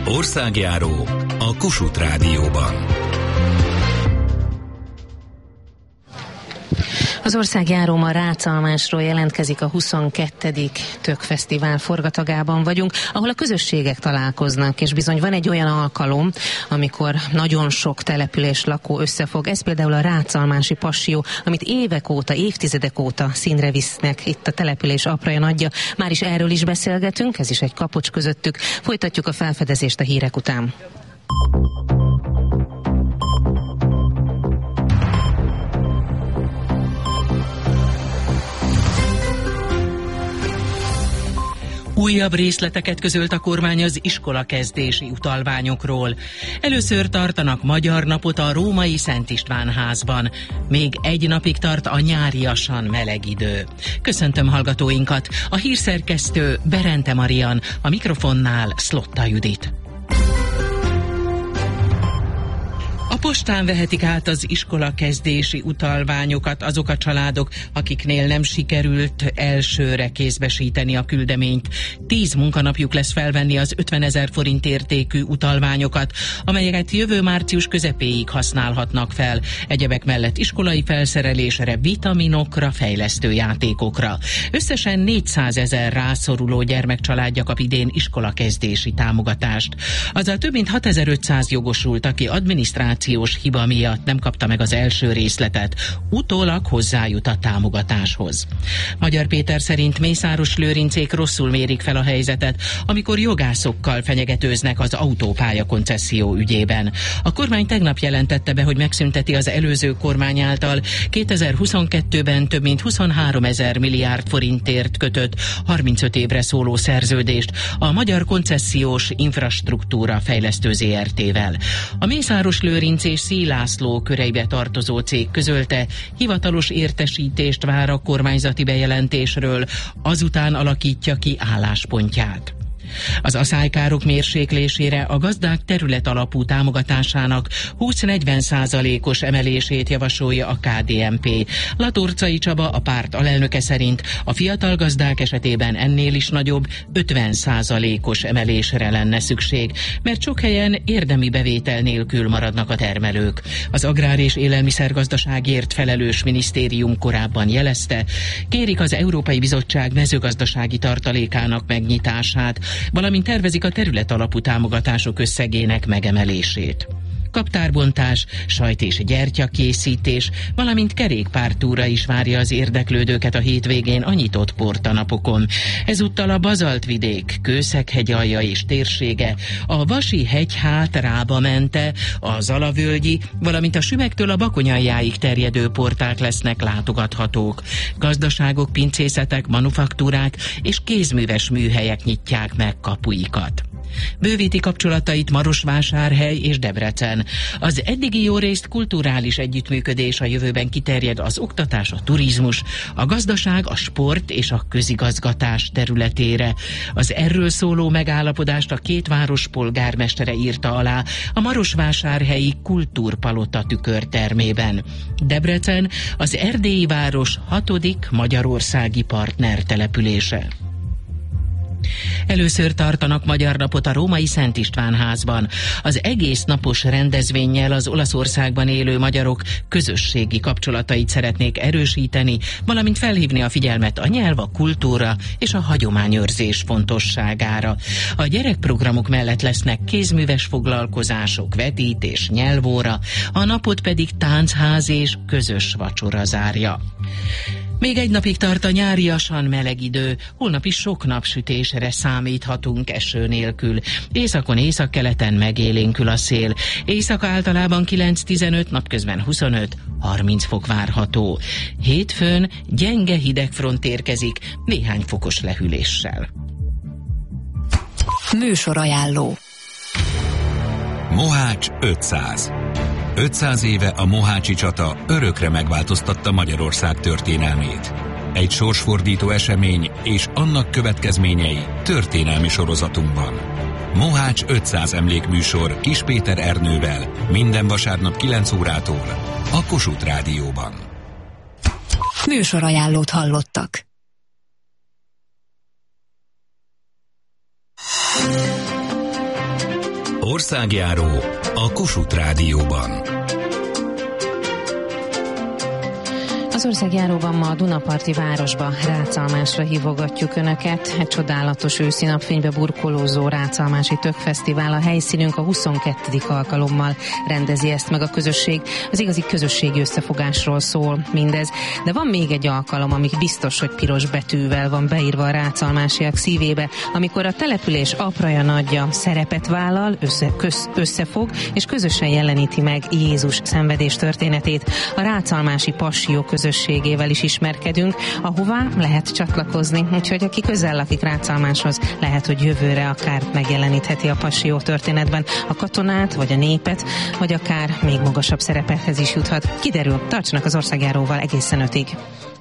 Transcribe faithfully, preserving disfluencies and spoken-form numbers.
Országjáró a Kossuth Rádióban. Az országjáró ma Rácalmásról jelentkezik, a huszonkettedik Tökfesztivál forgatagában vagyunk, ahol a közösségek találkoznak, és bizony van egy olyan alkalom, amikor nagyon sok település lakó összefog. Ez például a rácalmási passió, amit évek óta, évtizedek óta színre visznek itt a település apraja nagyja. Már is erről is beszélgetünk, ez is egy kapocs közöttük. Folytatjuk a felfedezést a hírek után. Újabb részleteket közölt a kormány az iskolakezdési utalványokról. Először tartanak magyar napot a római Szent István házban. Még egy napig tart a nyáriasan meleg idő. Köszöntöm hallgatóinkat, a hírszerkesztő Berente Marian, a mikrofonnál Szlotta Judit. A postán vehetik át az iskolakezdési utalványokat azok a családok, akiknél nem sikerült elsőre kézbesíteni a küldeményt. Tíz munkanapjuk lesz felvenni az ötvenezer forint értékű utalványokat, amelyeket jövő március közepéig használhatnak fel. Egyebek mellett iskolai felszerelésre, vitaminokra, fejlesztő játékokra. Összesen négyszázezer rászoruló gyermekcsaládja kap idén iskolakezdési támogatást. Azzal több mint hatezer-ötszáz jogosult, aki adminisztráció hiba miatt nem kapta meg az első részletet, utólag hozzájut a támogatáshoz. Magyar Péter szerint Mészáros Lőrincék rosszul mérik fel a helyzetet, amikor jogászokkal fenyegetőznek az autópálya koncesszió ügyében. A kormány tegnap jelentette be, hogy megszünteti az előző kormány által kétezer-huszonkettőben több mint huszonháromezer milliárd forintért kötött harmincöt évre szóló szerződést a Magyar Koncesziós Infrastruktúra Fejlesztő zé er té-vel. A Mészáros Lőrinc és Széll László köreibe tartozó cég közölte, hivatalos értesítést vár a kormányzati bejelentésről, azután alakítja ki álláspontját. Az aszálykárok mérséklésére a gazdák terület alapú támogatásának húsz-negyven százalékos emelését javasolja a ká dé en pé. Latorcai Csaba, a párt alelnöke szerint a fiatal gazdák esetében ennél is nagyobb, ötven százalékos emelésre lenne szükség, mert sok helyen érdemi bevétel nélkül maradnak a termelők. Az Agrár és Élelmiszergazdaságért felelős minisztérium korábban jelezte, kérik az Európai Bizottság mezőgazdasági tartalékának megnyitását, valamint tervezik a terület alapú támogatások összegének megemelését. Kaptárbontás, sajt- és gyertyakészítés, valamint kerékpártúra is várja az érdeklődőket a hétvégén a nyitott portanapokon. Ezúttal a Bazaltvidék, Kőszeg-hegyalja és térsége, a Vasi hegyhát Rába-mente, a Zalavölgyi, valamint a Sümegtől a Bakonyaljáig terjedő porták lesznek látogathatók. Gazdaságok, pincészetek, manufaktúrák és kézműves műhelyek nyitják meg kapuikat. Bővíti kapcsolatait Marosvásárhely és Debrecen. Az eddigi jó részt kulturális együttműködés a jövőben kiterjed az oktatás, a turizmus, a gazdaság, a sport és a közigazgatás területére. Az erről szóló megállapodást a két város polgármestere írta alá a Marosvásárhelyi Kultúrpalota tükörtermében. Debrecen az erdélyi város hatodik magyarországi partner települése. Először tartanak magyar napot a római Szent István házban. Az egész napos rendezvénnyel az Olaszországban élő magyarok közösségi kapcsolatait szeretnék erősíteni, valamint felhívni a figyelmet a nyelv, a kultúra és a hagyományőrzés fontosságára. A gyerekprogramok mellett lesznek kézműves foglalkozások, vetítés, nyelvóra, a napot pedig táncház és közös vacsora zárja. Még egy napig tart a nyáriasan meleg idő, holnap is sok napsütésre számíthatunk eső nélkül. Északon, északkeleten megélénkül a szél. Éjszaka általában kilenc-tizenöt, napközben huszonöt-harminc fok várható. Hétfőn gyenge hidegfront érkezik, néhány fokos lehűléssel. Műsorajánló. Mohács ötszáz. ötszáz éve a mohácsi csata örökre megváltoztatta Magyarország történelmét. Egy sorsfordító esemény és annak következményei történelmi sorozatunkban. Mohács ötszáz emlékműsor Kis Péter Ernővel minden vasárnap kilenc órától a Kossuth Rádióban. Műsorajánlót hallottak. Országjáró a Kossuth Rádióban. Az Országjáróban ma a Dunaparti városba, Rácalmásra hívogatjuk Önöket. Egy csodálatos őszi napfénybe burkolózó Rácalmási Tökfesztivál a helyszínünk, a huszonkettedik alkalommal rendezi ezt meg a közösség. Az igazi közösségi összefogásról szól mindez. De van még egy alkalom, ami biztos, hogy piros betűvel van beírva a rácalmásiak szívébe, amikor a település apraja nagyja szerepet vállal, össze, köz, összefog, és közösen jeleníti meg Jézus szenvedés történetét. A rácalmási Passió közösségével is ismerkedünk, ahová lehet csatlakozni, úgyhogy aki közel lakik Rácalmáshoz, lehet, hogy jövőre akár megjelenítheti a Passió történetben a katonát, vagy a népet, vagy akár még magasabb szerepekhez is juthat. Kiderül, tartsanak az Országjáróval egészen ötig.